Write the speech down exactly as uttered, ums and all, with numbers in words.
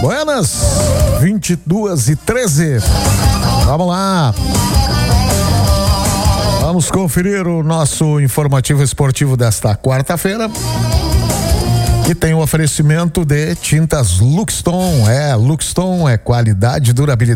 Buenas, vinte e duas e treze. Vamos lá. Vamos conferir o nosso informativo esportivo desta quarta-feira. Que tem o oferecimento de tintas Luxton. É, Luxton é qualidade e durabilidade.